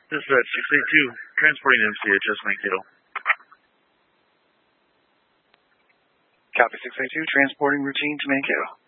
Dispatch 682, transporting MCHS Mankato. Copy 682, transporting routine to Mankato.